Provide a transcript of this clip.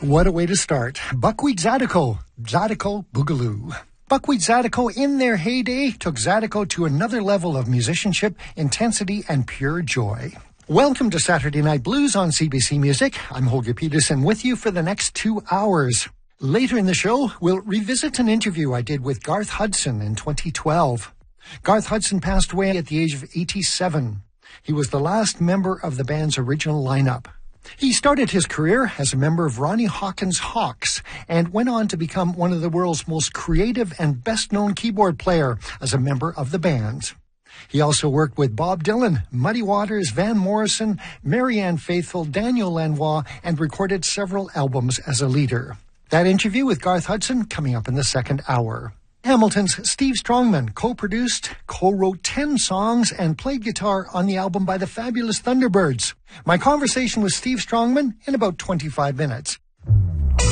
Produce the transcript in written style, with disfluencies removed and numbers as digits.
What a way to start. Buckwheat Zydeco, Zydeco Boogaloo. Buckwheat Zydeco, in their heyday, took Zydeco to another level of musicianship, intensity, and pure joy. Welcome to Saturday Night Blues on CBC Music. I'm Holger Peterson with you for the next 2 hours. Later in the show, we'll revisit an interview I did with Garth Hudson in 2012. Garth Hudson passed away at the age of 87. He was the last member of the band's original lineup. He started his career as a member of Ronnie Hawkins' Hawks and went on to become one of the world's most creative and best-known keyboard player as a member of the band. He also worked with Bob Dylan, Muddy Waters, Van Morrison, Marianne Faithfull, Daniel Lanois, and recorded several albums as a leader. That interview with Garth Hudson coming up in the second hour. Hamilton's Steve Strongman co-produced, co-wrote 10 songs, and played guitar on the album by the Fabulous Thunderbirds. My conversation with Steve Strongman in about 25 minutes.